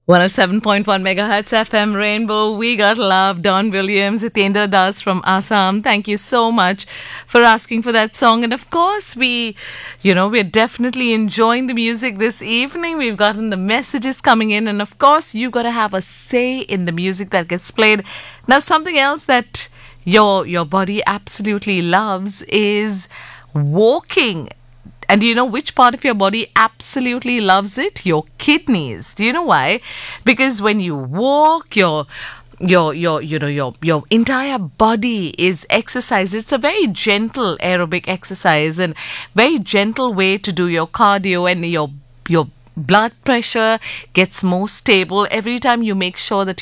107.1 megahertz FM Rainbow. We got love. Don Williams, Hitendra Das from Assam. Thank you so much for asking for that song. And of course, we're definitely enjoying the music this evening. We've gotten the messages coming in. And of course, you got to have a say in the music that gets played. Now, something else that your body absolutely loves is walking. And do you know which part of your body absolutely loves it? Your kidneys. Do you know why? Because when you walk, your entire body is exercised. It's a very gentle aerobic exercise and very gentle way to do your cardio, and your blood pressure gets more stable every time you make sure that